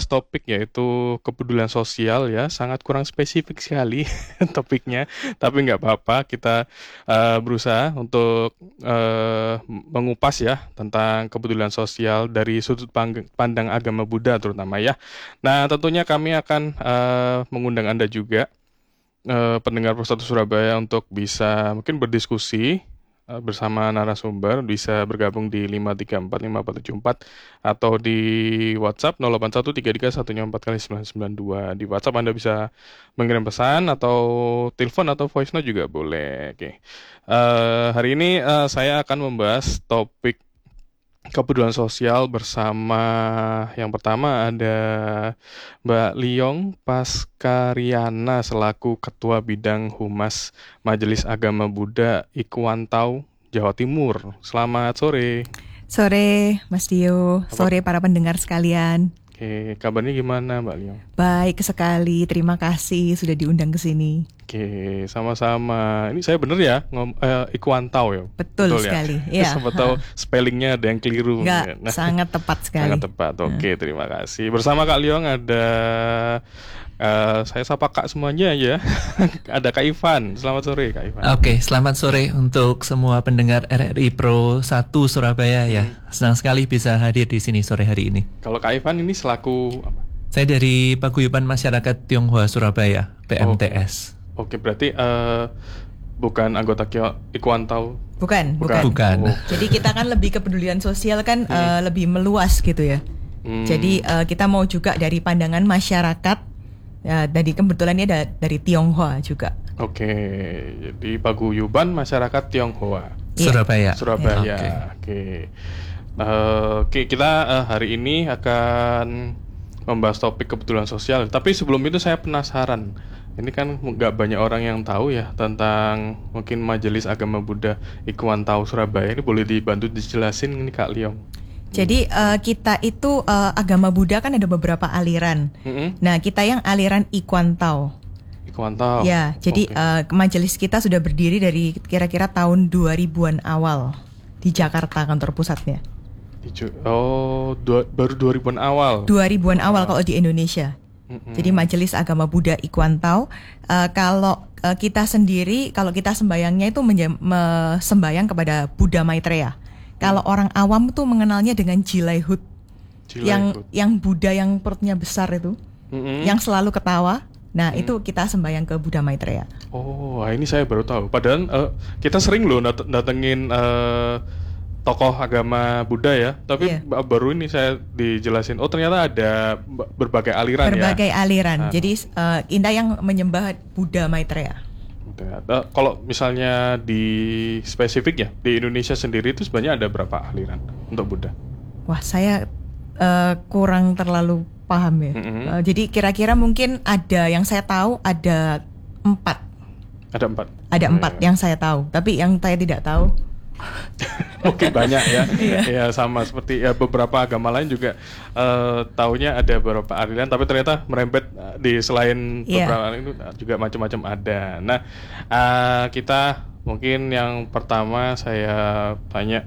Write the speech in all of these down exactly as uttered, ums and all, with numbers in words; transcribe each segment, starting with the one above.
membahas topik yaitu kepedulian sosial ya, sangat kurang spesifik sekali topiknya, tapi nggak apa-apa, kita uh, berusaha untuk uh, mengupas ya tentang kepedulian sosial dari sudut pang- pandang agama Buddha terutama ya. Nah, tentunya kami akan uh, mengundang Anda juga, uh, pendengar Persatu Surabaya, untuk bisa mungkin berdiskusi uh, bersama narasumber, bisa bergabung di lima tiga empat lima empat tujuh empat atau di WhatsApp nol delapan satu tiga tiga satu empat kali sembilan sembilan dua. Di WhatsApp Anda bisa mengirim pesan atau telepon atau voice note juga boleh. Oke. Uh, hari ini uh, saya akan membahas topik kepedulian sosial bersama, yang pertama ada Mbak Liong Paskariana selaku Ketua Bidang Humas Majelis Agama Buddha Ikuantau, Jawa Timur. Selamat sore. Sore Mas Dio, sore para pendengar sekalian. Oke, kabarnya gimana Mbak Liong? Baik sekali, terima kasih sudah diundang ke sini. Oke, sama-sama. Ini saya bener ya, ngom, uh, Ikuantau ya? Betul, Betul sekali. Ya. Siapa tahu spellingnya ada yang keliru. Enggak, nah, sangat tepat sekali. Sangat tepat. Oke, hmm. terima kasih. Bersama Kak Liong ada, uh, saya sapa Kak semuanya ya. Ada Kak Ivan. Selamat sore Kak Ivan. Oke, selamat sore untuk semua pendengar R R I Pro satu Surabaya ya. Hmm. Senang sekali bisa hadir di sini sore hari ini. Kalau Kak Ivan ini selaku apa? Saya dari Paguyuban Masyarakat Tionghoa Surabaya, P M T S. Oh. Oke, berarti uh, bukan anggota Ikuantau? Bukan, bukan. bukan. Oh. Jadi kita kan lebih kepedulian sosial kan hmm. uh, lebih meluas gitu ya. Hmm. Jadi uh, kita mau juga dari pandangan masyarakat. Ya, dari kebetulan ini ada dari Tionghoa juga. Oke, jadi Paguyuban Masyarakat Tionghoa. Surabaya. Surabaya. Ya, Oke. Oke. Uh, Oke, kita uh, hari ini akan membahas topik kepedulian sosial. Tapi sebelum itu saya penasaran. Ini kan nggak banyak orang yang tahu ya tentang mungkin Majelis Agama Buddha Ikuantau Surabaya. Ini boleh dibantu dijelasin ini Kak Liong? Jadi uh, kita itu uh, agama Buddha kan ada beberapa aliran. Mm-hmm. Nah, kita yang aliran Ikuantau. Ikuantau. Ya, jadi okay. uh, majelis kita sudah berdiri dari kira-kira tahun dua ribuan awal di Jakarta kantor pusatnya. Oh, dua, baru dua ribuan awal. dua ribuan oh. awal kalau di Indonesia. Mm-hmm. Jadi Majelis Agama Buddha Ikuantau. Uh, kalau uh, kita sendiri, kalau kita sembayangnya itu menjem- me- sembayang kepada Buddha Maitreya. Mm. Kalau orang awam tuh mengenalnya dengan Jilaihut, yang yang Buddha yang perutnya besar itu, mm-hmm. yang selalu ketawa. Nah mm. itu kita sembayang ke Buddha Maitreya. Oh, ini saya baru tahu. Padahal uh, kita sering loh dat- datengin uh, tokoh agama Buddha ya, tapi yeah. baru ini saya dijelasin, oh ternyata ada berbagai aliran berbagai ya. Berbagai aliran, nah. Jadi uh, Indah yang menyembah Buddha Maitreya. Uh, kalau misalnya di spesifik ya, di Indonesia sendiri itu sebenarnya ada berapa aliran untuk Buddha? Wah, saya uh, kurang terlalu paham ya. Mm-hmm. Uh, jadi kira-kira mungkin ada, yang saya tahu ada empat. Ada empat? Ada empat oh, ya. Yang saya tahu, tapi yang saya tidak tahu mungkin banyak ya. Ya sama seperti ya beberapa agama lain juga uh, taunya ada beberapa aliran, tapi ternyata merembet uh, di selain yeah. beberapa aliran itu juga macam-macam ada. Nah, uh, kita mungkin yang pertama saya tanya,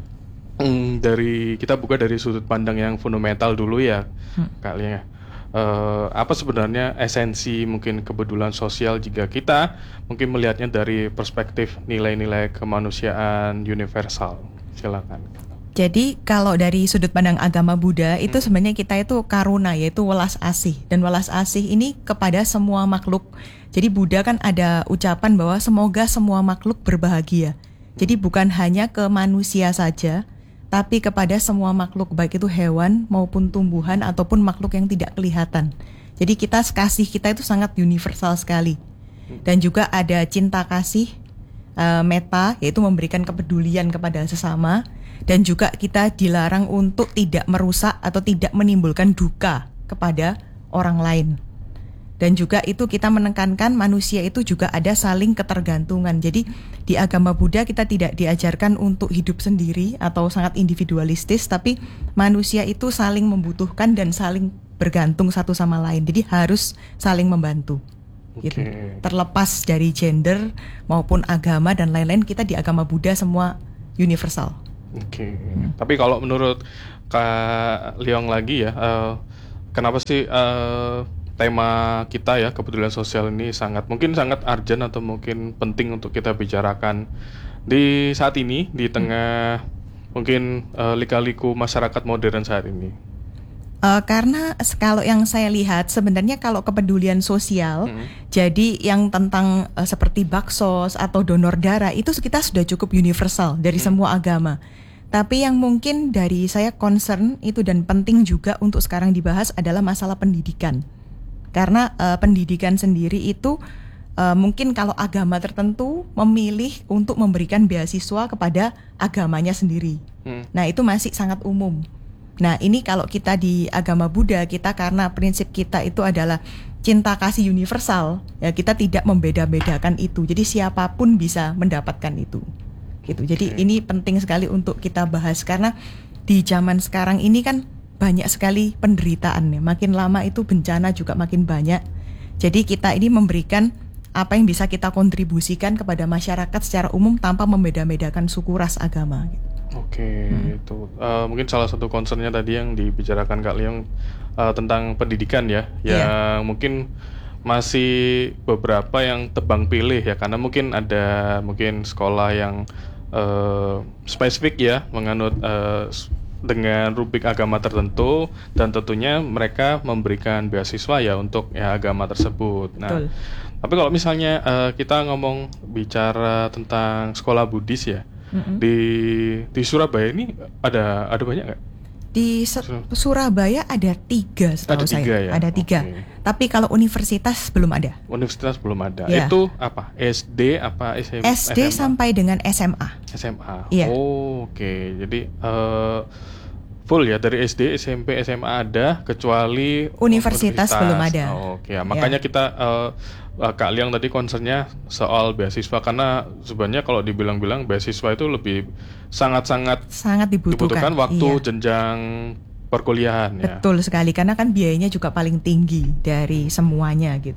um, dari kita buka dari sudut pandang yang fundamental dulu ya, hmm. kali ya. Uh, apa sebenarnya esensi mungkin kepedulian sosial jika kita mungkin melihatnya dari perspektif nilai-nilai kemanusiaan universal? Silakan. Jadi kalau dari sudut pandang agama Buddha itu hmm. sebenarnya kita itu karuna, yaitu welas asih, dan welas asih ini kepada semua makhluk. Jadi Buddha kan ada ucapan bahwa semoga semua makhluk berbahagia. Jadi bukan hanya ke manusia saja, tapi kepada semua makhluk, baik itu hewan maupun tumbuhan ataupun makhluk yang tidak kelihatan. Jadi kita kasih kita itu sangat universal sekali. Dan juga ada cinta kasih, uh, metta, yaitu memberikan kepedulian kepada sesama. Dan juga kita dilarang untuk tidak merusak atau tidak menimbulkan duka kepada orang lain. Dan juga itu kita menekankan manusia itu juga ada saling ketergantungan. Jadi di agama Buddha kita tidak diajarkan untuk hidup sendiri atau sangat individualistis, tapi manusia itu saling membutuhkan dan saling bergantung satu sama lain. Jadi harus saling membantu. Okay. Gitu. Terlepas dari gender maupun agama dan lain-lain, kita di agama Buddha semua universal. Oke. Okay. Hmm. Tapi kalau menurut Kak Liong lagi ya, uh, kenapa sih eh, tema kita ya kepedulian sosial ini sangat mungkin sangat urgent atau mungkin penting untuk kita bicarakan di saat ini di tengah mungkin eh, lika-liku masyarakat modern saat ini. Uh, karena s- kalau yang saya lihat sebenarnya kalau kepedulian sosial, Hmm. jadi yang tentang uh, seperti baksos atau donor darah itu kita sudah cukup universal dari semua agama. Tapi yang mungkin dari saya concern itu dan penting juga untuk sekarang dibahas adalah masalah pendidikan. Karena uh, pendidikan sendiri itu uh, mungkin kalau agama tertentu memilih untuk memberikan beasiswa kepada agamanya sendiri. Hmm. Nah, itu masih sangat umum. Nah, ini kalau kita di agama Buddha, kita karena prinsip kita itu adalah cinta kasih universal, ya kita tidak membeda-bedakan itu. Jadi siapapun bisa mendapatkan itu. Gitu. Jadi Oke. ini penting sekali untuk kita bahas karena di zaman sekarang ini kan banyak sekali penderitaan ya. Makin lama itu bencana juga makin banyak. Jadi kita ini memberikan apa yang bisa kita kontribusikan kepada masyarakat secara umum tanpa membeda-bedakan suku, ras, agama gitu. Oke, itu Eh, mungkin salah satu concernnya tadi yang dibicarakan Kak Leong eh, tentang pendidikan ya, Iya. yang mungkin masih beberapa yang tebang pilih ya, karena mungkin ada mungkin sekolah yang eh, spesifik ya menganut eh, s- dengan rubrik agama tertentu dan tentunya mereka memberikan beasiswa ya untuk ya agama tersebut. Nah, Betul. tapi kalau misalnya eh, kita ngomong bicara tentang sekolah Buddhis ya. Mm-mm. Di di Surabaya ini ada ada banyak nggak? Di Se- Sur- Surabaya ada tiga setahu Ada tiga saya. ya? Ada tiga. Oke. Tapi kalau universitas belum ada. Universitas belum ada. Ya. Itu apa? S D apa S M, S D S M A? sampai dengan S M A. S M A. Iya. Oh, oke. Jadi eh, full ya dari S D, S M P, S M A ada kecuali Universitas belum ada. Oh, oke. Ya, makanya Ya. kita eh, eh, Kak Liang tadi concernnya soal beasiswa karena sebenarnya kalau dibilang-bilang beasiswa itu lebih sangat-sangat Sangat dibutuhkan. dibutuhkan waktu Iya. jenjang perkuliahan ya. Betul sekali karena kan biayanya juga paling tinggi dari semuanya gitu.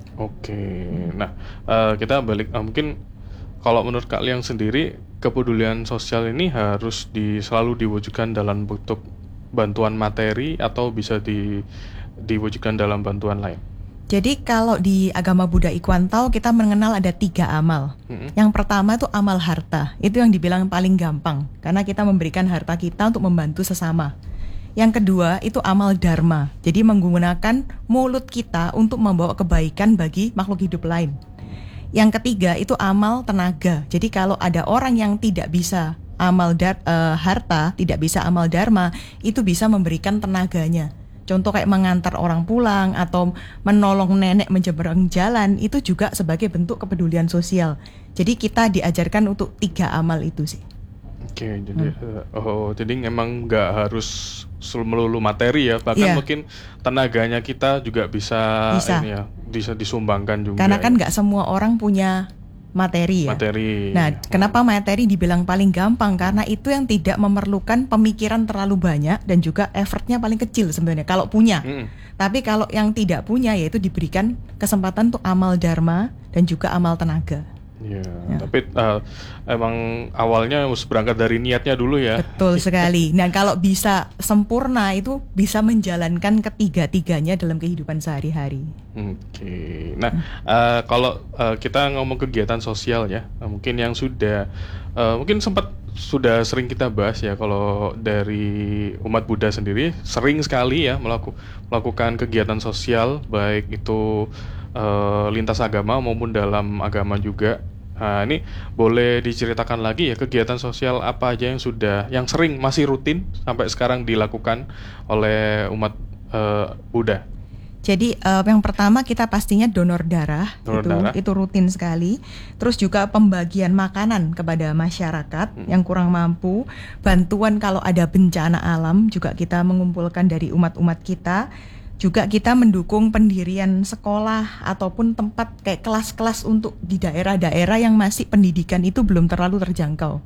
Oke, nah eh, kita balik eh, mungkin kalau menurut Kak Liang sendiri kepedulian sosial ini harus di, selalu diwujudkan dalam bentuk bantuan materi atau bisa di, diwujudkan dalam bantuan lain. Jadi kalau di agama Buddha Ikwantau kita mengenal ada tiga amal. Mm-mm. Yang pertama itu amal harta. Itu yang dibilang paling gampang karena kita memberikan harta kita untuk membantu sesama. Yang kedua itu amal dharma. Jadi menggunakan mulut kita untuk membawa kebaikan bagi makhluk hidup lain. Yang ketiga itu amal tenaga. Jadi kalau ada orang yang tidak bisa amal dar- eh, harta, tidak bisa amal dharma, itu bisa memberikan tenaganya. Contoh kayak mengantar orang pulang atau menolong nenek menyeberang jalan, itu juga sebagai bentuk kepedulian sosial. Jadi kita diajarkan untuk tiga amal itu sih. Oke, jadi eh, oh jadi memang nggak harus sul- melulu materi ya, bahkan Iya. mungkin tenaganya kita juga bisa, Bisa. ini ya, bisa disumbangkan juga. Karena kan ya. nggak semua orang punya materi ya. Materi. Nah, kenapa materi dibilang paling gampang? Karena itu yang tidak memerlukan pemikiran terlalu banyak dan juga effortnya paling kecil sebenarnya kalau punya. Mm-mm. Tapi kalau yang tidak punya yaitu diberikan kesempatan untuk amal dharma dan juga amal tenaga. Iya, Ya. tapi eh, emang awalnya harus berangkat dari niatnya dulu ya. Betul sekali. Nah, kalau bisa sempurna itu bisa menjalankan ketiga-tiganya dalam kehidupan sehari-hari. Oke, nah eh, kalau eh, kita ngomong kegiatan sosial ya, eh, mungkin yang sudah, eh, mungkin sempat sudah sering kita bahas ya, kalau dari umat Buddha sendiri sering sekali ya melaku, melakukan kegiatan sosial, baik itu eh, lintas agama maupun dalam agama juga. Nah, ini boleh diceritakan lagi ya kegiatan sosial apa aja yang sudah, yang sering masih rutin sampai sekarang dilakukan oleh umat eh, Buddha. Jadi eh, yang pertama kita pastinya donor darah, Donor itu darah. itu rutin sekali. Terus juga pembagian makanan kepada masyarakat yang kurang mampu, bantuan kalau ada bencana alam juga kita mengumpulkan dari umat-umat kita. Juga kita mendukung pendirian sekolah ataupun tempat kayak kelas-kelas untuk di daerah-daerah yang masih pendidikan itu belum terlalu terjangkau.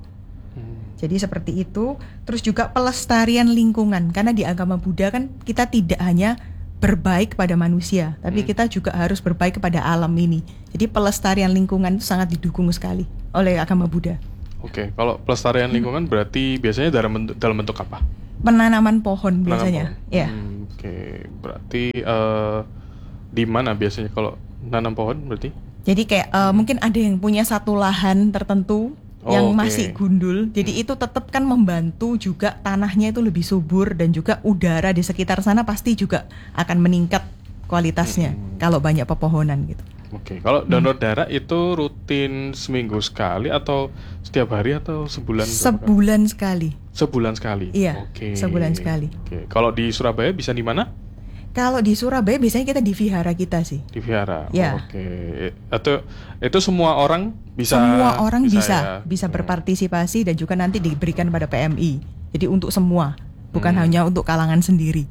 Jadi seperti itu. Terus juga pelestarian lingkungan karena di agama Buddha kan kita tidak hanya berbaik kepada manusia, tapi Hmm. kita juga harus berbaik kepada alam ini. Jadi pelestarian lingkungan itu sangat didukung sekali oleh agama Buddha. Oke, kalau pelestarian lingkungan berarti biasanya dalam bentuk, dalam bentuk apa? penanaman pohon Penanam biasanya. pohon. Ya. Hmm, Oke, berarti eh, di mana biasanya kalau nanam pohon berarti? Jadi kayak uh, mungkin ada yang punya satu lahan tertentu Oh, yang oke. masih gundul. Jadi itu tetap kan membantu juga tanahnya itu lebih subur dan juga udara di sekitar sana pasti juga akan meningkat kualitasnya Hmm. kalau banyak pepohonan gitu. Oke, kalau donor darah itu rutin seminggu sekali atau setiap hari atau sebulan? berapa kali? Sebulan sekali. Sebulan sekali. Iya, Oke. sebulan sekali. Oke, kalau di Surabaya bisa di mana? Kalau di Surabaya biasanya kita di vihara kita sih. Di Vihara. Ya. Oke. Atau itu semua orang bisa Semua orang bisa bisa, ya? Hmm. berpartisipasi dan juga nanti diberikan pada P M I. Jadi untuk semua, bukan Hmm. hanya untuk kalangan sendiri.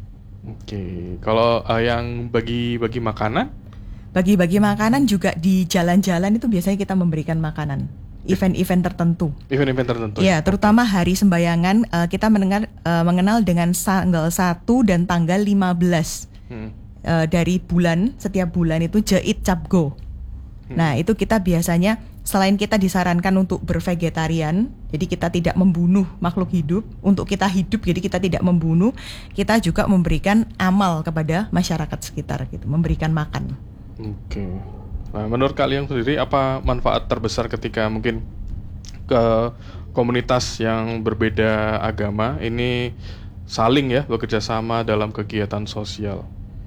Oke. Kalau eh, yang bagi-bagi makanan? Bagi-bagi makanan juga di jalan-jalan itu biasanya kita memberikan makanan. Event-event tertentu. Event-event tertentu. Ya, terutama hari sembayangan uh, kita mendengar uh, mengenal dengan tanggal satu dan tanggal lima belas Hmm. uh, dari bulan, setiap bulan itu Jait Capgo. Hmm. Nah, itu kita biasanya selain kita disarankan untuk bervegetarian, jadi kita tidak membunuh makhluk hidup, untuk kita hidup jadi kita tidak membunuh, kita juga memberikan amal kepada masyarakat sekitar gitu, memberikan makan. Oke. Nah, menurut kalian sendiri apa manfaat terbesar ketika mungkin ke komunitas yang berbeda agama ini saling ya bekerja sama dalam kegiatan sosial?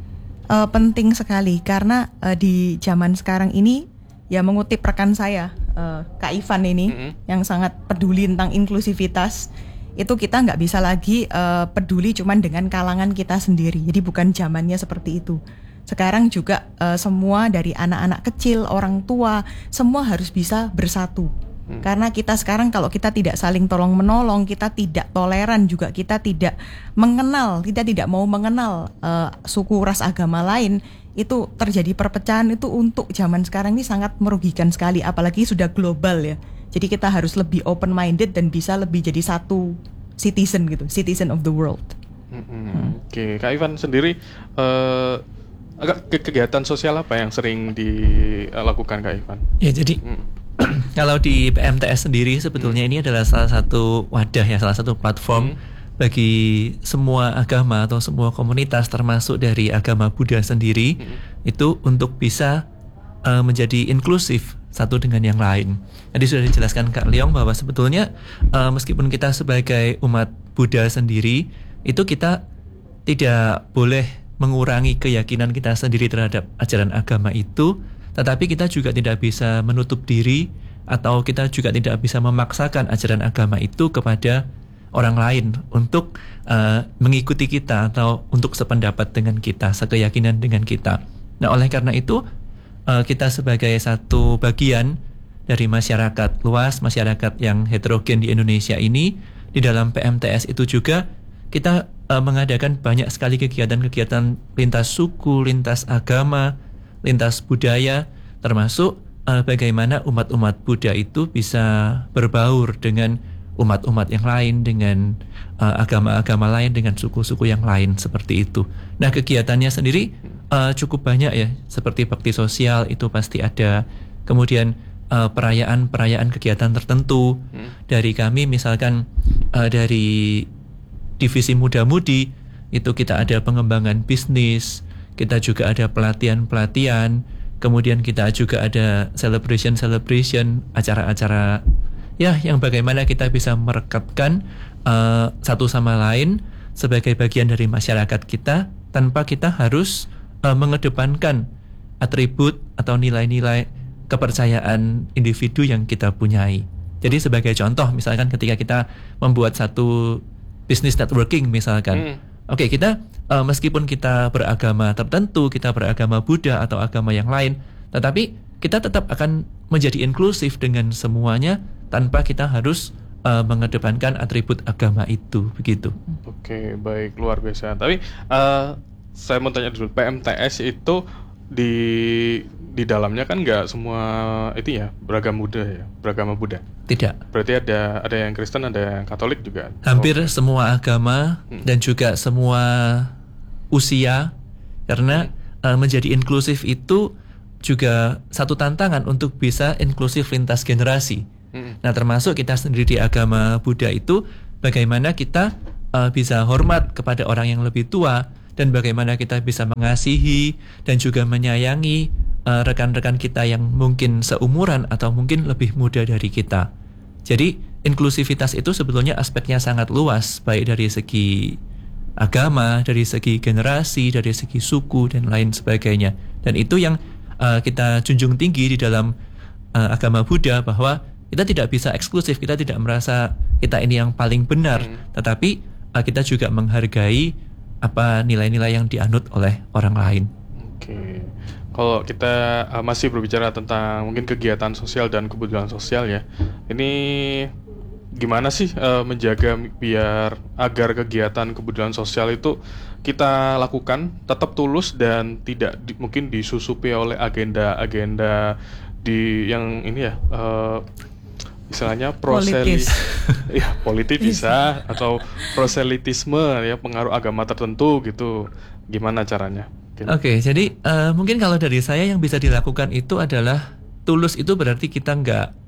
Uh, penting sekali karena uh, di zaman sekarang ini ya mengutip rekan saya uh, Kak Ivan ini Mm-mm. yang sangat peduli tentang inklusivitas, itu kita nggak bisa lagi uh, peduli cuman dengan kalangan kita sendiri. Jadi bukan zamannya seperti itu. Sekarang juga uh, semua dari anak-anak kecil, orang tua, semua harus bisa bersatu. Hmm. Karena kita sekarang kalau kita tidak saling tolong menolong, kita tidak toleran juga, kita tidak mengenal, kita tidak mau mengenal uh, suku ras agama lain, itu terjadi perpecahan itu untuk zaman sekarang ini sangat merugikan sekali, apalagi sudah global ya. Jadi kita harus lebih open minded dan bisa lebih jadi satu citizen gitu, citizen of the world. Hmm. Hmm. Oke, Kak Ivan sendiri uh, agak ke- kegiatan sosial apa yang sering dilakukan Kak Ivan? Ya jadi Hmm. kalau di P M T S sendiri sebetulnya ini adalah salah satu wadah ya, salah satu platform Hmm. bagi semua agama atau semua komunitas termasuk dari agama Buddha sendiri Hmm. itu untuk bisa uh, menjadi inklusif satu dengan yang lain. Jadi sudah dijelaskan Kak Leong bahwa sebetulnya uh, meskipun kita sebagai umat Buddha sendiri itu kita tidak boleh mengurangi keyakinan kita sendiri terhadap ajaran agama itu, tetapi kita juga tidak bisa menutup diri atau kita juga tidak bisa memaksakan ajaran agama itu kepada orang lain untuk uh, mengikuti kita atau untuk sependapat dengan kita, sekeyakinan dengan kita. Nah, oleh karena itu uh, kita sebagai satu bagian dari masyarakat luas, masyarakat yang heterogen di Indonesia ini, di dalam P M T S itu juga kita uh, mengadakan banyak sekali kegiatan-kegiatan lintas suku, lintas agama, lintas budaya, termasuk uh, bagaimana umat-umat Buddha itu bisa berbaur dengan umat-umat yang lain, dengan uh, agama-agama lain, dengan suku-suku yang lain seperti itu. Nah, kegiatannya sendiri uh, cukup banyak ya, seperti bakti sosial itu pasti ada. Kemudian uh, perayaan-perayaan kegiatan tertentu hmm. dari kami, misalkan uh, dari divisi muda-mudi itu kita ada pengembangan bisnis, kita juga ada pelatihan-pelatihan, kemudian kita juga ada celebration-celebration, acara-acara ya yang bagaimana kita bisa merekatkan uh, satu sama lain sebagai bagian dari masyarakat kita tanpa kita harus uh, mengedepankan atribut atau nilai-nilai kepercayaan individu yang kita punyai. Jadi sebagai contoh misalkan ketika kita membuat satu business networking misalkan, hmm. oke okay, kita uh, meskipun kita beragama tertentu, kita beragama Buddha atau agama yang lain, tetapi kita tetap akan menjadi inklusif dengan semuanya tanpa kita harus uh, mengedepankan atribut agama itu, begitu. Oke, baik, luar biasa. Tapi uh, saya mau tanya dulu, P M T S itu di di dalamnya kan nggak semua itu ya beragama Buddha ya, beragama Buddha. Tidak. Berarti ada ada yang Kristen, ada yang Katolik juga. Hampir oh. semua agama hmm. dan juga semua usia, karena hmm. uh, menjadi inklusif itu juga satu tantangan untuk bisa inklusif lintas generasi. Hmm. Nah, termasuk kita sendiri di agama Buddha itu bagaimana kita uh, bisa hormat kepada orang yang lebih tua, dan bagaimana kita bisa mengasihi dan juga menyayangi uh, rekan-rekan kita yang mungkin seumuran atau mungkin lebih muda dari kita. Jadi inklusivitas itu sebetulnya aspeknya sangat luas, baik dari segi agama, dari segi generasi, dari segi suku dan lain sebagainya. Dan itu yang uh, kita junjung tinggi di dalam uh, agama Buddha, bahwa kita tidak bisa eksklusif, kita tidak merasa kita ini yang paling benar, hmm. tetapi uh, kita juga menghargai apa nilai-nilai yang dianut oleh orang lain. Oke, kalau kita uh, masih berbicara tentang mungkin kegiatan sosial dan kebutuhan sosial ya, ini gimana sih uh, menjaga biar agar kegiatan kebutuhan sosial itu kita lakukan tetap tulus dan tidak di, mungkin disusupi oleh agenda-agenda di yang ini ya uh, istilahnya proseli, ya politis bisa atau proselitisme ya, pengaruh agama tertentu gitu, gimana caranya? Oke, okay, jadi uh, mungkin kalau dari saya yang bisa dilakukan itu adalah tulus itu berarti kita nggak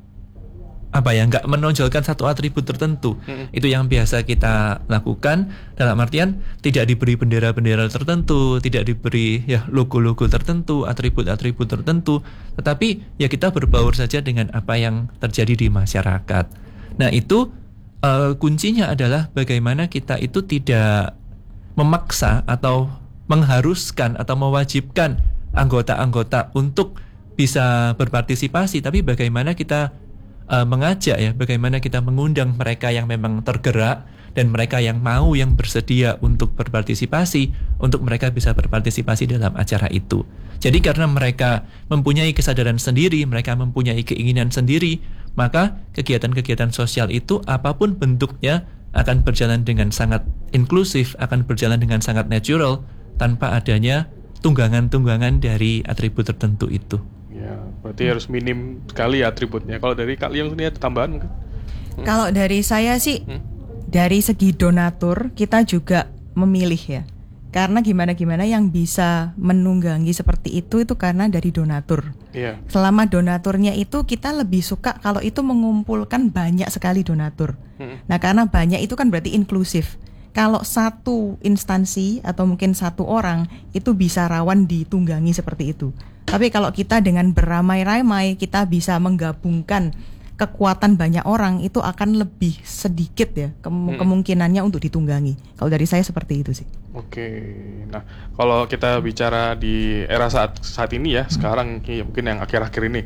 apa ya nggak menonjolkan satu atribut tertentu. Mm-hmm. Itu yang biasa kita lakukan, dalam artian tidak diberi bendera-bendera tertentu, tidak diberi ya logo-logo tertentu, atribut-atribut tertentu, tetapi ya kita berbaur saja dengan apa yang terjadi di masyarakat. Nah itu uh, kuncinya adalah bagaimana kita itu tidak memaksa atau mengharuskan atau mewajibkan anggota-anggota untuk bisa berpartisipasi, tapi bagaimana kita Uh, mengajak ya, bagaimana kita mengundang mereka yang memang tergerak dan mereka yang mau, yang bersedia untuk berpartisipasi, untuk mereka bisa berpartisipasi dalam acara itu. Jadi karena mereka mempunyai kesadaran sendiri, mereka mempunyai keinginan sendiri, maka kegiatan-kegiatan sosial itu apapun bentuknya akan berjalan dengan sangat inklusif, akan berjalan dengan sangat natural, tanpa adanya tunggangan-tunggangan dari atribut tertentu itu. Ya, berarti hmm. harus minim sekali atributnya. Kalau dari Kak Liong sendiri ada tambahan mungkin? Hmm. Kalau dari saya sih, hmm? dari segi donatur kita juga memilih ya. Karena gimana-gimana yang bisa menunggangi seperti itu itu karena dari donatur. Yeah. Selama donaturnya itu kita lebih suka kalau itu mengumpulkan banyak sekali donatur. Hmm. Nah karena banyak itu kan berarti inklusif. Kalau satu instansi atau mungkin satu orang itu bisa rawan ditunggangi seperti itu. Tapi kalau kita dengan beramai-ramai kita bisa menggabungkan kekuatan banyak orang, itu akan lebih sedikit ya ke- hmm. kemungkinannya untuk ditunggangi. Kalau dari saya seperti itu sih. Oke, nah kalau kita bicara di era saat saat ini ya, hmm. sekarang ya, mungkin yang akhir-akhir ini,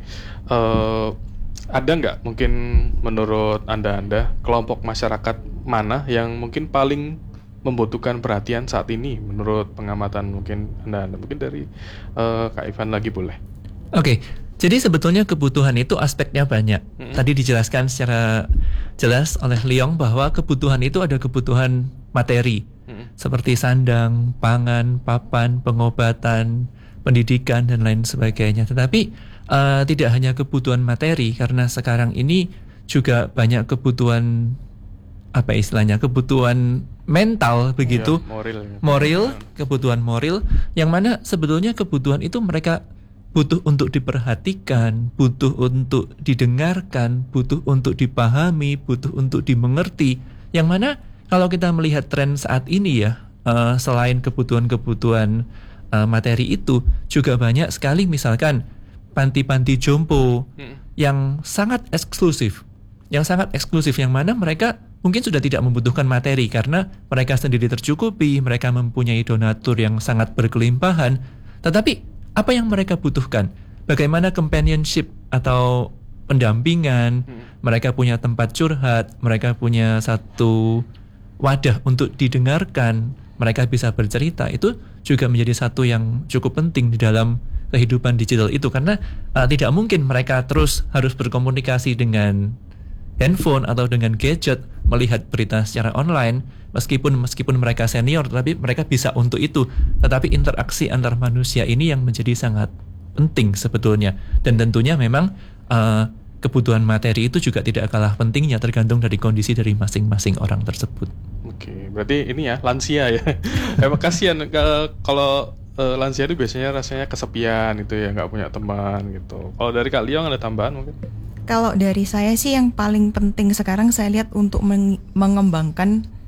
uh, ada nggak mungkin menurut anda-anda kelompok masyarakat mana yang mungkin paling membutuhkan perhatian saat ini menurut pengamatan mungkin anda, anda mungkin dari uh, Kak Ivan lagi boleh? Oke, okay. Jadi sebetulnya kebutuhan itu aspeknya banyak. Mm-hmm. Tadi dijelaskan secara jelas oleh Liong bahwa kebutuhan itu ada kebutuhan materi, mm-hmm. seperti sandang, pangan, papan, pengobatan, pendidikan dan lain sebagainya. Tetapi uh, tidak hanya kebutuhan materi, karena sekarang ini juga banyak kebutuhan apa istilahnya kebutuhan mental begitu, ya, moral, moral, kebutuhan moral, yang mana sebetulnya kebutuhan itu mereka butuh untuk diperhatikan, butuh untuk didengarkan, butuh untuk dipahami, butuh untuk dimengerti. Yang mana kalau kita melihat tren saat ini ya, uh, selain kebutuhan-kebutuhan uh, materi itu, juga banyak sekali misalkan panti-panti jompo hmm. yang sangat eksklusif, yang sangat eksklusif, yang mana mereka mungkin sudah tidak membutuhkan materi karena mereka sendiri tercukupi, mereka mempunyai donatur yang sangat berkelimpahan. Tetapi apa yang mereka butuhkan? Bagaimana companionship atau pendampingan? Hmm. Mereka punya tempat curhat, mereka punya satu wadah untuk didengarkan, mereka bisa bercerita. Itu juga menjadi satu yang cukup penting di dalam kehidupan digital itu, karena uh, tidak mungkin mereka terus harus berkomunikasi dengan handphone atau dengan gadget, melihat berita secara online, meskipun meskipun mereka senior, tetapi mereka bisa untuk itu. Tetapi interaksi antar manusia ini yang menjadi sangat penting sebetulnya. Dan tentunya memang uh, kebutuhan materi itu juga tidak kalah pentingnya, tergantung dari kondisi dari masing-masing orang tersebut. Oke, berarti ini ya lansia ya. Emang kasihan kalau uh, lansia itu biasanya rasanya kesepian gitu ya, nggak punya teman gitu. Kalau dari Kak Liong ada tambahan mungkin? Kalau dari saya sih yang paling penting sekarang saya lihat untuk meng- mengembangkan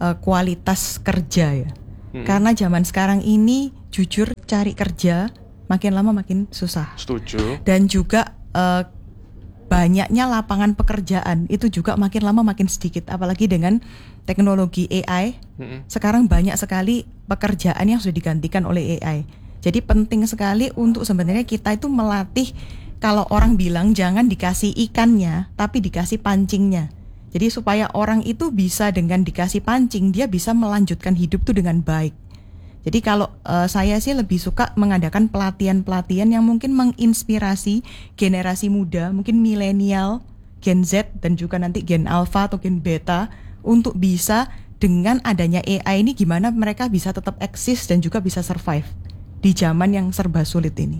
uh, kualitas kerja ya. Hmm. Karena zaman sekarang ini jujur cari kerja makin lama makin susah. Setuju. Dan juga uh, banyaknya lapangan pekerjaan itu juga makin lama makin sedikit, apalagi dengan teknologi A I. Hmm. Sekarang banyak sekali pekerjaan yang sudah digantikan oleh A I. Jadi penting sekali untuk sebenarnya kita itu melatih, kalau orang bilang jangan dikasih ikannya tapi dikasih pancingnya. Jadi supaya orang itu bisa dengan dikasih pancing dia bisa melanjutkan hidup tuh dengan baik. Jadi kalau uh, saya sih lebih suka mengadakan pelatihan-pelatihan yang mungkin menginspirasi generasi muda, mungkin milenial, Gen Z dan juga nanti Gen Alpha atau Gen Beta, untuk bisa dengan adanya A I ini gimana mereka bisa tetap eksis dan juga bisa survive di zaman yang serba sulit ini.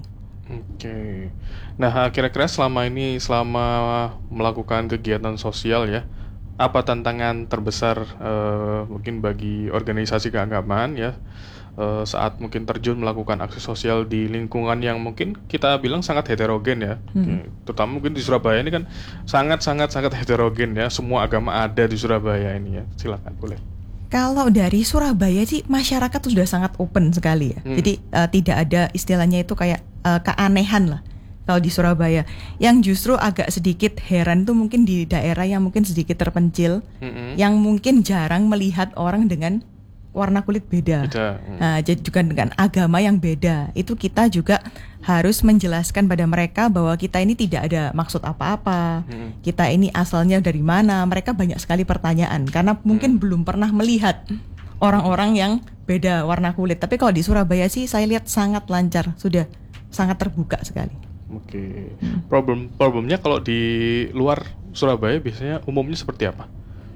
Oke. Nah, kira-kira selama ini, selama melakukan kegiatan sosial ya, apa tantangan terbesar uh, mungkin bagi organisasi keagamaan ya, uh, saat mungkin terjun melakukan aksi sosial di lingkungan yang mungkin kita bilang sangat heterogen ya, hmm. terutama mungkin di Surabaya ini kan sangat-sangat sangat heterogen ya, semua agama ada di Surabaya ini ya. Silakan, boleh. Kalau dari Surabaya sih masyarakat sudah sangat open sekali ya, hmm. jadi uh, tidak ada istilahnya itu kayak uh, keanehan lah. Kalau di Surabaya, yang justru agak sedikit heran tuh mungkin di daerah yang mungkin sedikit terpencil, mm-hmm. yang mungkin jarang melihat orang dengan warna kulit beda, beda. Mm. Nah, jadi juga dengan agama yang beda. Itu kita juga harus menjelaskan pada mereka bahwa kita ini tidak ada maksud apa-apa, mm. kita ini asalnya dari mana. Mereka banyak sekali pertanyaan karena mungkin mm. belum pernah melihat orang-orang yang beda warna kulit. Tapi kalau di Surabaya sih saya lihat sangat lancar, sudah sangat terbuka sekali. Oke, problem problemnya kalau di luar Surabaya biasanya umumnya seperti apa?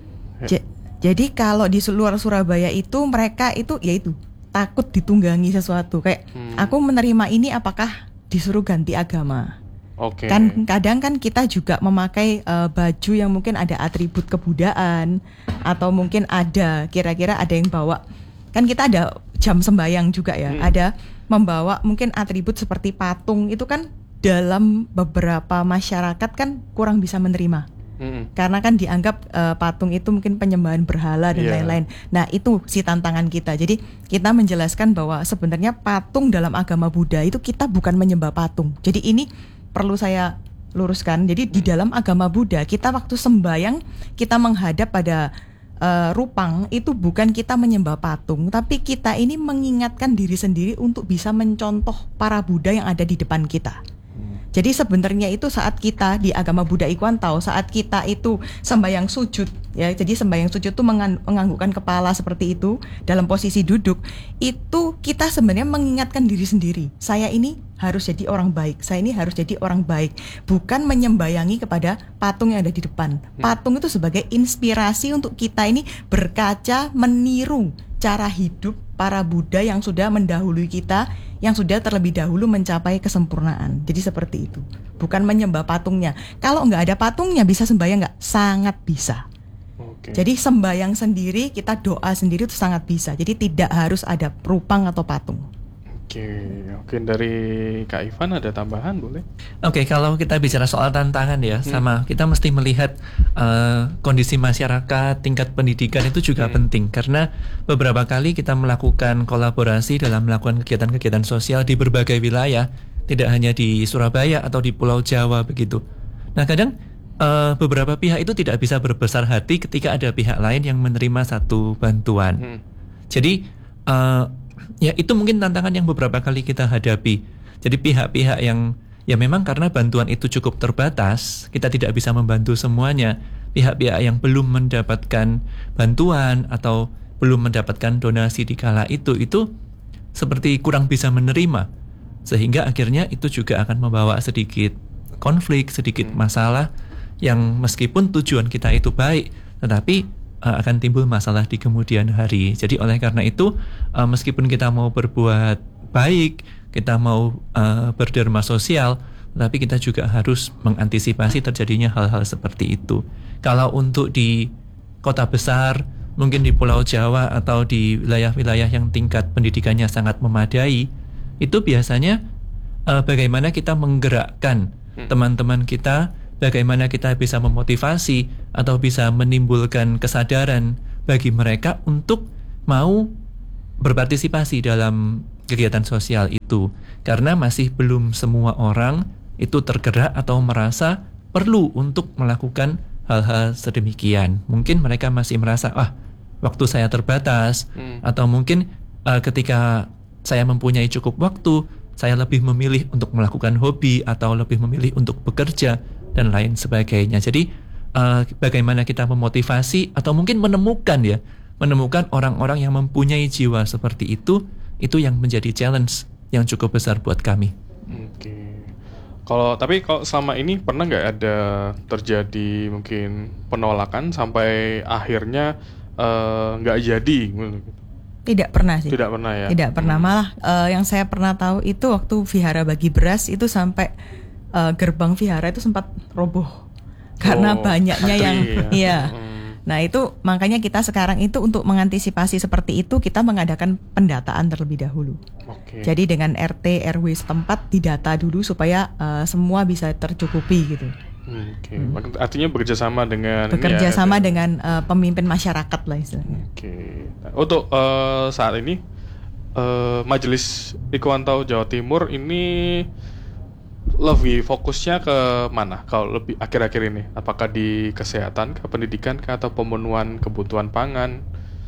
Ya. Jadi kalau di luar Surabaya itu mereka itu yaitu takut ditunggangi sesuatu. Kayak hmm. aku menerima ini apakah disuruh ganti agama? Oke. Kan kadang kan kita juga memakai uh, baju yang mungkin ada atribut kebudayaan atau mungkin ada kira-kira ada yang bawa. Kan kita ada jam sembahyang juga ya. Hmm. Ada membawa mungkin atribut seperti patung itu kan. Dalam beberapa masyarakat kan kurang bisa menerima, mm-hmm. karena kan dianggap uh, patung itu mungkin penyembahan berhala dan yeah. lain-lain. Nah itu si tantangan kita. Jadi kita menjelaskan bahwa sebenarnya patung dalam agama Buddha itu kita bukan menyembah patung. Jadi ini perlu saya luruskan. Jadi di dalam agama Buddha kita waktu sembahyang kita menghadap pada uh, rupang itu bukan kita menyembah patung, tapi kita ini mengingatkan diri sendiri untuk bisa mencontoh para Buddha yang ada di depan kita. Jadi sebenarnya itu saat kita di agama Buddha Ikwantau, saat kita itu sembahyang sujud, ya, jadi sembahyang sujud itu mengang- menganggukkan kepala seperti itu dalam posisi duduk, itu kita sebenarnya mengingatkan diri sendiri. Saya ini harus jadi orang baik, saya ini harus jadi orang baik, bukan menyembayangi kepada patung yang ada di depan. Patung itu sebagai inspirasi untuk kita ini berkaca, meniru cara hidup para Buddha yang sudah mendahului kita, yang sudah terlebih dahulu mencapai kesempurnaan. Jadi seperti itu, bukan menyembah patungnya. Kalau nggak ada patungnya bisa sembahyang nggak? Sangat bisa. Oke. Jadi sembahyang sendiri, kita doa sendiri itu sangat bisa. Jadi tidak harus ada rupang atau patung. Oke, oke, dari Kak Ivan ada tambahan boleh? Oke, kalau kita bicara soal tantangan ya, hmm. sama kita mesti melihat uh, kondisi masyarakat, tingkat pendidikan itu juga hmm. penting. Karena beberapa kali kita melakukan kolaborasi dalam melakukan kegiatan-kegiatan sosial di berbagai wilayah, tidak hanya di Surabaya atau di Pulau Jawa begitu. Nah kadang uh, beberapa pihak itu tidak bisa berbesar hati ketika ada pihak lain yang menerima satu bantuan. Hmm. Jadi uh, ya itu mungkin tantangan yang beberapa kali kita hadapi. Jadi pihak-pihak yang ya memang karena bantuan itu cukup terbatas, kita tidak bisa membantu semuanya. Pihak-pihak yang belum mendapatkan bantuan atau belum mendapatkan donasi di kala itu, itu seperti kurang bisa menerima. Sehingga akhirnya itu juga akan membawa sedikit konflik, sedikit masalah yang meskipun tujuan kita itu baik, tetapi Uh, akan timbul masalah di kemudian hari. Jadi oleh karena itu uh, meskipun kita mau berbuat baik, kita mau uh, berderma sosial, tapi kita juga harus mengantisipasi terjadinya hal-hal seperti itu. Kalau untuk di kota besar, mungkin di Pulau Jawa atau di wilayah-wilayah yang tingkat pendidikannya sangat memadai, itu biasanya uh, bagaimana kita menggerakkan hmm. teman-teman kita, bagaimana kita bisa memotivasi atau bisa menimbulkan kesadaran bagi mereka untuk mau berpartisipasi dalam kegiatan sosial itu, karena masih belum semua orang itu tergerak atau merasa perlu untuk melakukan hal-hal sedemikian. Mungkin mereka masih merasa, ah, waktu saya terbatas, hmm. atau mungkin uh, ketika saya mempunyai cukup waktu, saya lebih memilih untuk melakukan hobi atau lebih memilih untuk bekerja dan lain sebagainya. Jadi uh, bagaimana kita memotivasi atau mungkin menemukan ya, menemukan orang-orang yang mempunyai jiwa seperti itu, itu yang menjadi challenge yang cukup besar buat kami. Oke. Kalau tapi kalau selama ini pernah nggak ada terjadi mungkin penolakan sampai akhirnya uh, nggak jadi? Tidak pernah sih. Tidak pernah ya. Tidak pernah, hmm. malah uh, yang saya pernah tahu itu waktu vihara bagi beras itu sampai uh, gerbang vihara itu sempat roboh karena oh, banyaknya antri, yang ya. iya. Hmm. Nah itu makanya kita sekarang itu untuk mengantisipasi seperti itu kita mengadakan pendataan terlebih dahulu. Okay. Jadi dengan R T R W setempat didata dulu supaya uh, semua bisa tercukupi gitu. Hmm, Oke, okay. hmm. artinya bekerja sama dengan bekerja ya, sama ada. dengan uh, pemimpin masyarakat lah istilahnya. Oke. Okay. Nah, untuk uh, saat ini uh, Majelis Ikhwantahu Jawa Timur ini lebih fokusnya ke mana kalau lebih akhir-akhir ini? Apakah di kesehatan, ke pendidikan, ke atau pemenuhan kebutuhan pangan?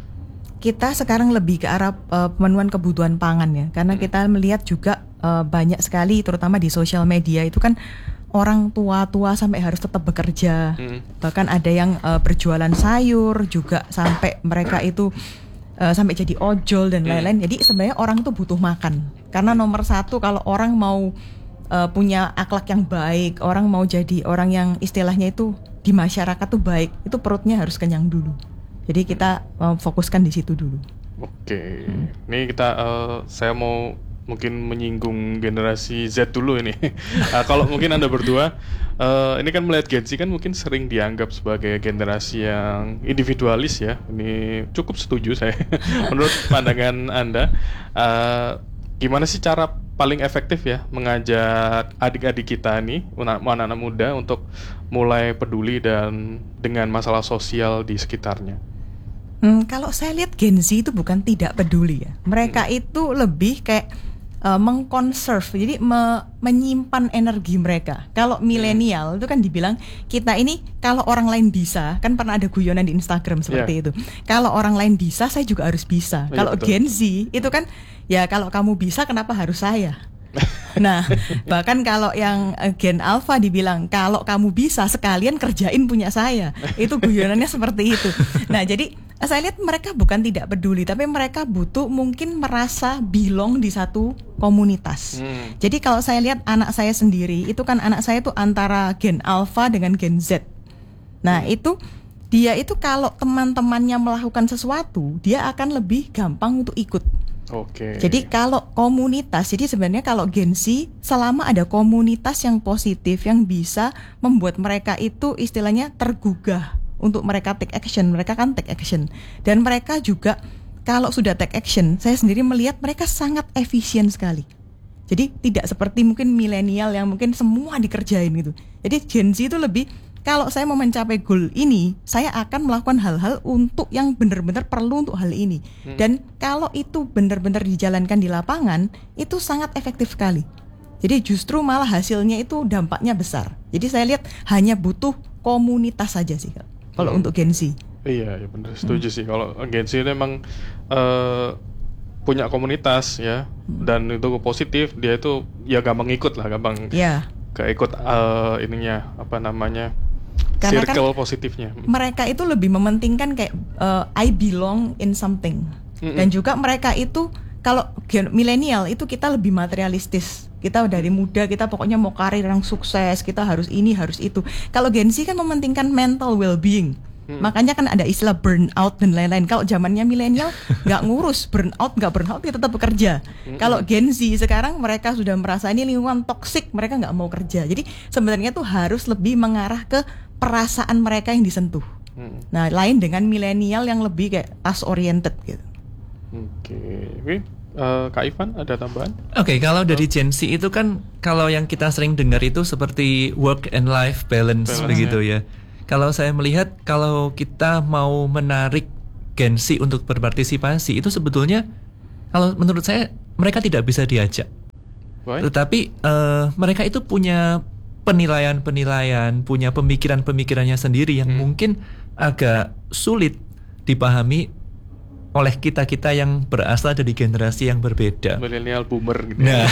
Kita sekarang lebih ke arah uh, pemenuhan kebutuhan pangan ya, karena hmm. kita melihat juga uh, banyak sekali, terutama di sosial media itu kan orang tua-tua sampai harus tetap bekerja, hmm. bahkan ada yang uh, berjualan sayur juga sampai mereka itu uh, sampai jadi ojol dan lain-lain. Hmm. Jadi sebenarnya orang tuh butuh makan, karena nomor satu kalau orang mau Uh, punya akhlak yang baik, orang mau jadi orang yang istilahnya itu di masyarakat tuh baik, itu perutnya harus kenyang dulu. Jadi kita uh, fokuskan di situ dulu. Oke, hmm. ini kita uh, saya mau mungkin menyinggung generasi Z dulu ini. uh, kalau mungkin Anda berdua, uh, ini kan melihat Gen Z kan mungkin sering dianggap sebagai generasi yang individualis ya. Ini cukup setuju saya. Menurut pandangan Anda, uh, gimana sih cara paling efektif ya mengajak adik-adik kita nih, anak-anak muda untuk mulai peduli dan dengan masalah sosial di sekitarnya? Hmm, kalau saya lihat Gen Z itu bukan tidak peduli ya. Mereka hmm. itu lebih kayak uh, mengkonserve, jadi me- menyimpan energi mereka. Kalau milenial hmm. itu kan dibilang kita ini kalau orang lain bisa, kan pernah ada guyonan di Instagram seperti yeah. itu. Kalau orang lain bisa, saya juga harus bisa. Yeah, kalau Gen Z itu kan ya kalau kamu bisa kenapa harus saya? Nah, bahkan kalau yang Gen Alpha dibilang kalau kamu bisa sekalian kerjain punya saya. Itu guyonannya seperti itu. Nah, jadi saya lihat mereka bukan tidak peduli, tapi mereka butuh mungkin merasa belong di satu komunitas. Hmm. Jadi kalau saya lihat anak saya sendiri, itu kan anak saya itu antara Gen Alpha dengan Gen Z. Nah, hmm. itu dia itu kalau teman-temannya melakukan sesuatu, dia akan lebih gampang untuk ikut. Oke. Jadi kalau komunitas, jadi sebenarnya kalau Gen Z selama ada komunitas yang positif yang bisa membuat mereka itu istilahnya tergugah untuk mereka take action, mereka kan take action. Dan mereka juga kalau sudah take action, saya sendiri melihat mereka sangat efisien sekali. Jadi tidak seperti mungkin milenial yang mungkin semua dikerjain gitu. Jadi Gen Z itu lebih, kalau saya mau mencapai goal ini, saya akan melakukan hal-hal untuk yang benar-benar perlu untuk hal ini. Hmm. Dan kalau itu benar-benar dijalankan di lapangan, itu sangat efektif sekali. Jadi justru malah hasilnya itu dampaknya besar. Jadi saya lihat hanya butuh komunitas saja sih kalau hmm. untuk Gen Z. Iya, ya benar, setuju hmm. sih. Kalau Gen Z itu memang uh, punya komunitas ya, hmm. dan itu positif, dia itu ya gampang ikut lah, gampang yeah. keikut uh, ininya apa namanya. Karena circle kan positifnya. Mereka itu lebih mementingkan kayak uh, I belong in something. Mm-mm. Dan juga mereka itu kalau milenial itu kita lebih materialistis. Kita dari muda kita pokoknya mau karir yang sukses, kita harus ini, harus itu. Kalau Gen Z kan mementingkan mental well-being. Mm. Makanya kan ada istilah burnout dan lain-lain. Kalau zamannya milenial nggak ngurus burnout, nggak burnout dia tetap bekerja. Mm-mm. Kalau Gen Z sekarang mereka sudah merasa ini lingkungan toksik, mereka nggak mau kerja. Jadi sebenarnya tuh harus lebih mengarah ke perasaan mereka yang disentuh. Hmm. Nah, lain dengan milenial yang lebih kayak task oriented gitu. Oke, okay. uh, Kak Ivan ada tambahan? Oke, okay, kalau dari Gen Z itu kan kalau yang kita sering dengar itu seperti work and life balance, balance begitu ya. ya. Kalau saya melihat kalau kita mau menarik Gen Z untuk berpartisipasi itu sebetulnya kalau menurut saya mereka tidak bisa diajak. Why? Tetapi uh, mereka itu punya penilaian-penilaian, punya pemikiran-pemikirannya sendiri yang hmm. mungkin agak sulit dipahami oleh kita-kita yang berasal dari generasi yang berbeda. Milenial boomer gitu. Nah,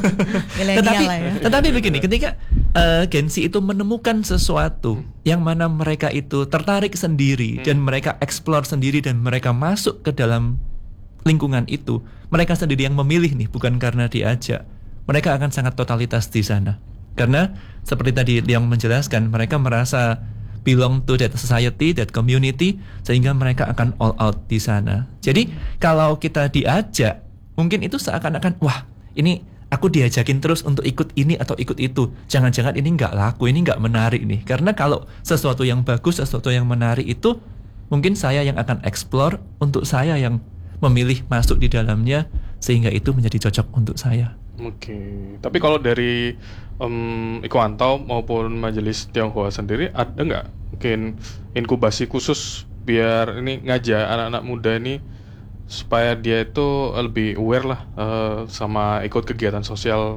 tetapi, lah ya. tetapi begini, ketika uh, Gen Z itu menemukan sesuatu hmm. yang mana mereka itu tertarik sendiri hmm. dan mereka explore sendiri dan mereka masuk ke dalam lingkungan itu, mereka sendiri yang memilih nih, bukan karena diajak. Mereka akan sangat totalitas di sana. Karena seperti tadi yang menjelaskan, mereka merasa belong to that society, that community, sehingga mereka akan all out di sana. Jadi kalau kita diajak, mungkin itu seakan-akan, wah ini aku diajakin terus untuk ikut ini atau ikut itu. Jangan-jangan ini nggak laku, ini nggak menarik nih. Karena kalau sesuatu yang bagus, sesuatu yang menarik itu, mungkin saya yang akan explore, untuk saya yang memilih masuk di dalamnya, sehingga itu menjadi cocok untuk saya. Oke, tapi kalau dari um, Ikuantau maupun Majelis Tionghoa sendiri ada nggak mungkin inkubasi khusus biar ini ngajak anak-anak muda ini supaya dia itu lebih aware lah uh, sama ikut kegiatan sosial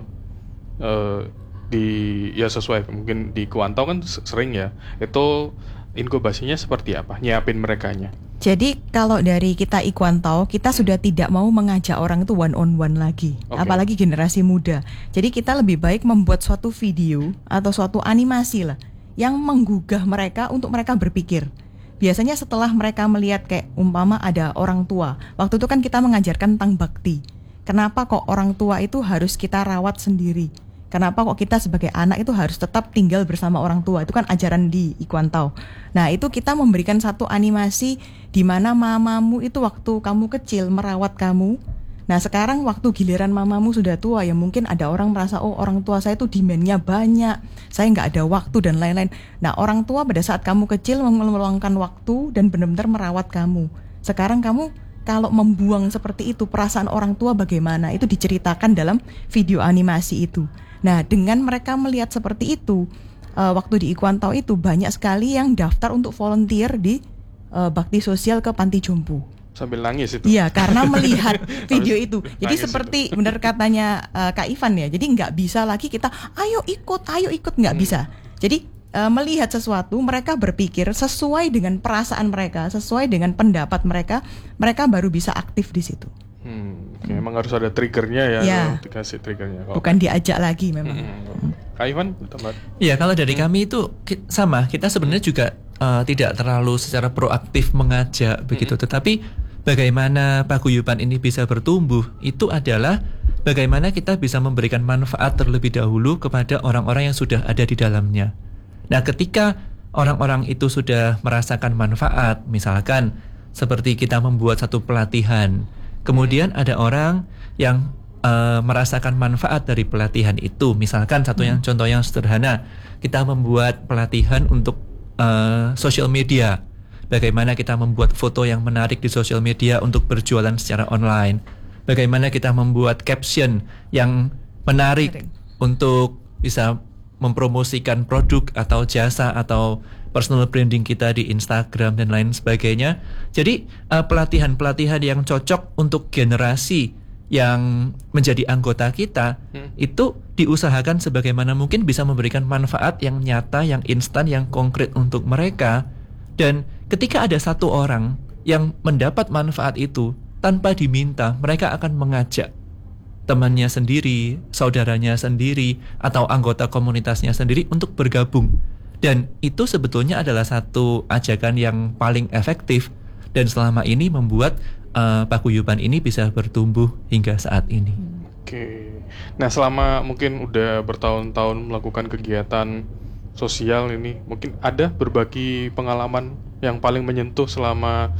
uh, di ya sesuai mungkin di Ikuantau kan sering ya, itu inkubasinya seperti apa, nyiapin merekanya? Jadi kalau dari kita Ikuantau, kita sudah tidak mau mengajak orang itu one on one lagi, okay. apalagi generasi muda. Jadi kita lebih baik membuat suatu video atau suatu animasi lah yang menggugah mereka untuk mereka berpikir. Biasanya setelah mereka melihat kayak umpama ada orang tua, waktu itu kan kita mengajarkan tentang bakti. Kenapa kok orang tua itu harus kita rawat sendiri? Kenapa kok kita sebagai anak itu harus tetap tinggal bersama orang tua? Itu kan ajaran di Ikuantau. Nah itu kita memberikan satu animasi di mana mamamu itu waktu kamu kecil merawat kamu. Nah sekarang waktu giliran mamamu sudah tua, ya mungkin ada orang merasa, oh orang tua saya itu demand-nya banyak, saya nggak ada waktu dan lain-lain. Nah orang tua pada saat kamu kecil meluangkan waktu dan benar-benar merawat kamu. Sekarang kamu kalau membuang seperti itu, perasaan orang tua bagaimana? Itu diceritakan dalam video animasi itu. Nah, dengan mereka melihat seperti itu, uh, waktu di Ikuantau itu banyak sekali yang daftar untuk volunteer di uh, bakti sosial ke panti jompo. Sambil nangis itu. Iya, karena melihat video itu. Jadi seperti itu. Benar katanya uh, Kak Ivan ya. Jadi nggak bisa lagi kita, ayo ikut, ayo ikut, nggak hmm. bisa. Jadi uh, melihat sesuatu, mereka berpikir sesuai dengan perasaan mereka, sesuai dengan pendapat mereka, mereka baru bisa aktif di situ. Hmm, okay. Emang harus ada triggernya ya, ya. dikasih triggernya. Kalo bukan diajak lagi memang. Hmm. Kak Ivan, tempat. Iya, kalau dari hmm. kami itu sama, kita sebenarnya juga uh, tidak terlalu secara proaktif mengajak begitu, hmm. tetapi bagaimana paguyuban ini bisa bertumbuh itu adalah bagaimana kita bisa memberikan manfaat terlebih dahulu kepada orang-orang yang sudah ada di dalamnya. Nah, ketika orang-orang itu sudah merasakan manfaat, misalkan seperti kita membuat satu pelatihan, kemudian ada orang yang uh, merasakan manfaat dari pelatihan itu. Misalkan satu yang contoh yang sederhana, kita membuat pelatihan untuk uh, social media. Bagaimana kita membuat foto yang menarik di social media untuk berjualan secara online. Bagaimana kita membuat caption yang menarik Sering. untuk bisa mempromosikan produk atau jasa atau personal branding kita di Instagram dan lain sebagainya. Jadi uh, pelatihan-pelatihan yang cocok untuk generasi yang menjadi anggota kita hmm. itu diusahakan sebagaimana mungkin bisa memberikan manfaat yang nyata, yang instan, yang konkret untuk mereka. Dan ketika ada satu orang yang mendapat manfaat itu tanpa diminta, mereka akan mengajak temannya sendiri, saudaranya sendiri, atau anggota komunitasnya sendiri untuk bergabung. Dan itu sebetulnya adalah satu ajakan yang paling efektif dan selama ini membuat uh, paguyuban ini bisa bertumbuh hingga saat ini. Oke. Nah, selama mungkin udah bertahun-tahun melakukan kegiatan sosial ini, mungkin ada berbagi pengalaman yang paling menyentuh selama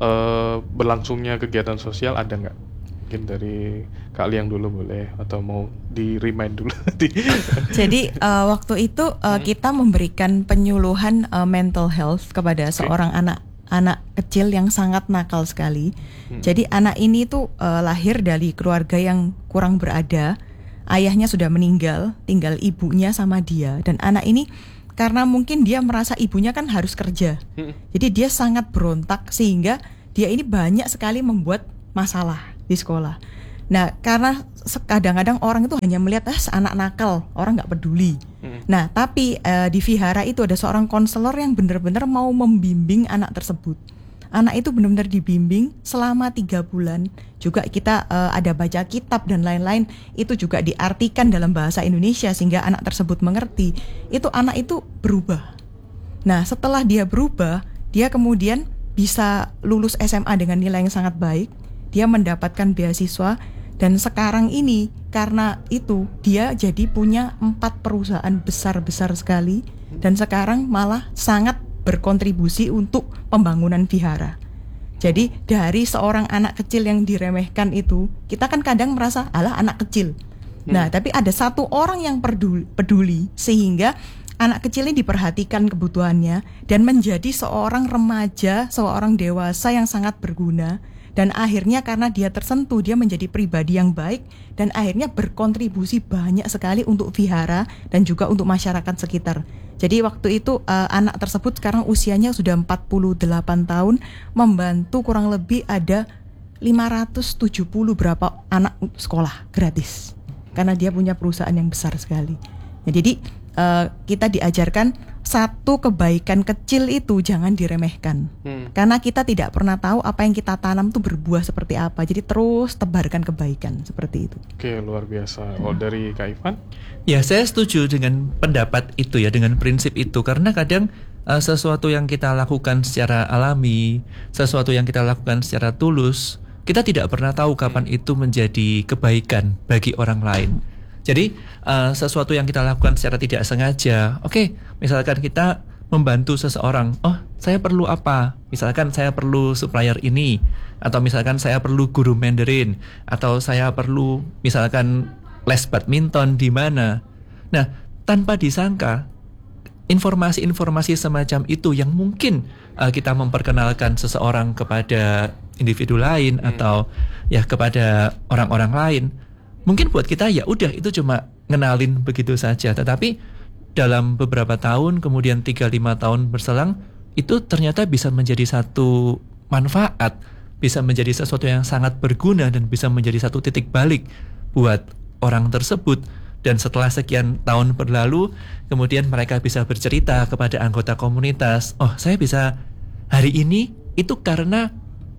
uh, berlangsungnya kegiatan sosial, ada nggak? Mungkin dari Kak Liang dulu boleh, atau mau di remind dulu. Jadi uh, waktu itu uh, hmm. kita memberikan penyuluhan uh, mental health kepada okay. seorang anak anak kecil yang sangat nakal sekali. Hmm. Jadi anak ini tuh uh, lahir dari keluarga yang kurang berada. Ayahnya sudah meninggal, tinggal ibunya sama dia. Dan anak ini karena mungkin dia merasa ibunya kan harus kerja. Hmm. Jadi dia sangat berontak sehingga dia ini banyak sekali membuat masalah di sekolah. Nah, karena kadang-kadang orang itu hanya melihat ah anak nakal, orang nggak peduli. Hmm. Nah, tapi uh, di Vihara itu ada seorang konselor yang benar-benar mau membimbing anak tersebut. Anak itu benar-benar dibimbing selama tiga bulan. Juga kita uh, ada baca kitab dan lain-lain. Itu juga diartikan dalam bahasa Indonesia sehingga anak tersebut mengerti. Itu anak itu berubah. Nah, setelah dia berubah, dia kemudian bisa lulus S M A dengan nilai yang sangat baik. Dia mendapatkan beasiswa. Dan sekarang ini karena itu dia jadi punya empat perusahaan besar-besar sekali. Dan sekarang malah sangat berkontribusi untuk pembangunan vihara. Jadi dari seorang anak kecil yang diremehkan itu, kita kan kadang merasa alah anak kecil. Hmm. Nah, tapi ada satu orang yang peduli, peduli sehingga anak kecil ini diperhatikan kebutuhannya dan menjadi seorang remaja, seorang dewasa yang sangat berguna. Dan akhirnya karena dia tersentuh, dia menjadi pribadi yang baik dan akhirnya berkontribusi banyak sekali untuk vihara dan juga untuk masyarakat sekitar. Jadi waktu itu uh, anak tersebut sekarang usianya sudah empat puluh delapan tahun, membantu kurang lebih ada lima ratus tujuh puluh berapa anak sekolah gratis. Karena dia punya perusahaan yang besar sekali. Ya, jadi uh, kita diajarkan satu kebaikan kecil itu jangan diremehkan. Hmm. Karena kita tidak pernah tahu apa yang kita tanam tuh berbuah seperti apa. Jadi terus tebarkan kebaikan seperti itu. Oke, luar biasa. Oh, dari Kak Ivan? Ya, saya setuju dengan pendapat itu ya, dengan prinsip itu. Karena kadang uh, sesuatu yang kita lakukan secara alami, sesuatu yang kita lakukan secara tulus, kita tidak pernah tahu kapan hmm. itu menjadi kebaikan bagi orang lain. Jadi uh, sesuatu yang kita lakukan secara tidak sengaja, oke, okay, misalkan kita membantu seseorang, oh saya perlu apa? Misalkan saya perlu supplier ini, atau misalkan saya perlu guru Mandarin, atau saya perlu misalkan les badminton di mana. Nah, tanpa disangka informasi-informasi semacam itu yang mungkin uh, kita memperkenalkan seseorang kepada individu lain hmm. atau ya kepada orang-orang lain. Mungkin buat kita ya udah itu cuma ngenalin begitu saja, tetapi dalam beberapa tahun kemudian tiga lima tahun berselang itu ternyata bisa menjadi satu manfaat, bisa menjadi sesuatu yang sangat berguna dan bisa menjadi satu titik balik buat orang tersebut. Dan setelah sekian tahun berlalu, kemudian mereka bisa bercerita kepada anggota komunitas, oh saya bisa hari ini itu karena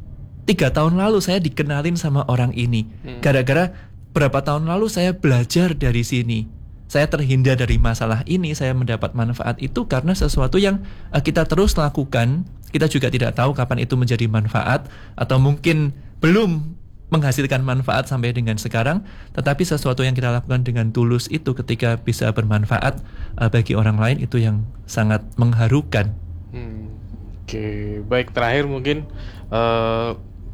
tiga tahun lalu saya dikenalin sama orang ini, hmm. gara-gara berapa tahun lalu saya belajar dari sini, saya terhindar dari masalah ini, saya mendapat manfaat itu karena sesuatu yang uh, kita terus lakukan. Kita juga tidak tahu kapan itu menjadi manfaat, atau mungkin belum menghasilkan manfaat sampai dengan sekarang, tetapi sesuatu yang kita lakukan dengan tulus itu ketika bisa bermanfaat uh, bagi orang lain, itu yang sangat mengharukan. hmm. Oke, baik, terakhir mungkin uh,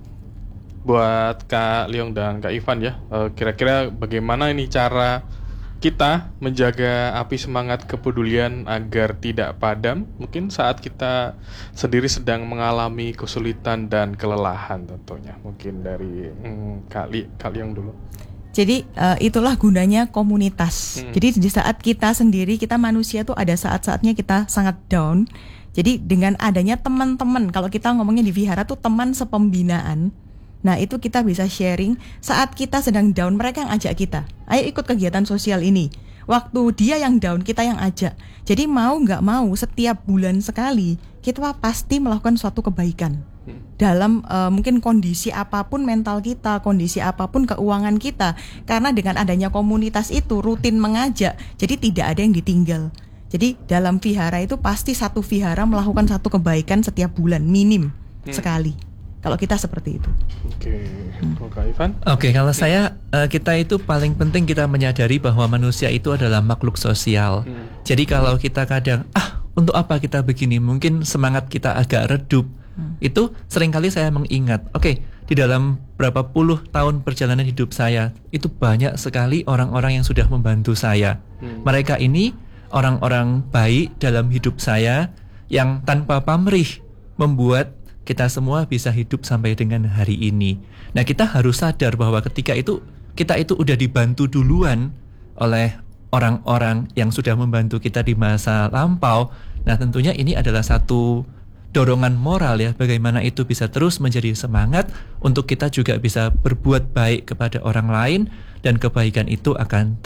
buat Kak Leong dan Kak Ivan ya, uh, kira-kira bagaimana ini cara kita menjaga api semangat kepedulian agar tidak padam mungkin saat kita sendiri sedang mengalami kesulitan dan kelelahan tentunya. Mungkin dari hmm, Kak, Li, Kak Leong dulu. Jadi uh, itulah gunanya komunitas. hmm. Jadi di saat kita sendiri, kita manusia tuh ada saat-saatnya kita sangat down. Jadi dengan adanya teman-teman, kalau kita ngomongnya di vihara tuh teman sepembinaan. Nah itu kita bisa sharing saat kita sedang down, mereka yang ajak kita, ayo ikut kegiatan sosial ini. Waktu dia yang down, kita yang ajak. Jadi mau gak mau setiap bulan sekali kita pasti melakukan suatu kebaikan dalam uh, mungkin kondisi apapun mental kita, kondisi apapun keuangan kita. Karena dengan adanya komunitas itu rutin mengajak, jadi tidak ada yang ditinggal. Jadi dalam vihara itu pasti satu vihara melakukan satu kebaikan setiap bulan minim hmm. sekali. Kalau kita seperti itu. Oke, kalau Kak Ivan? Oke, kalau saya uh, kita itu paling penting kita menyadari bahwa manusia itu adalah makhluk sosial. Hmm. Jadi kalau kita kadang ah untuk apa kita begini, mungkin semangat kita agak redup. Hmm. Itu seringkali saya mengingat, oke, okay, di dalam berapa puluh tahun perjalanan hidup saya itu banyak sekali orang-orang yang sudah membantu saya. Hmm. Mereka ini orang-orang baik dalam hidup saya yang tanpa pamrih membuat kita semua bisa hidup sampai dengan hari ini. Nah, kita harus sadar bahwa ketika itu kita itu udah dibantu duluan oleh orang-orang yang sudah membantu kita di masa lampau. Nah, tentunya ini adalah satu dorongan moral ya, bagaimana itu bisa terus menjadi semangat untuk kita juga bisa berbuat baik kepada orang lain, dan kebaikan itu akan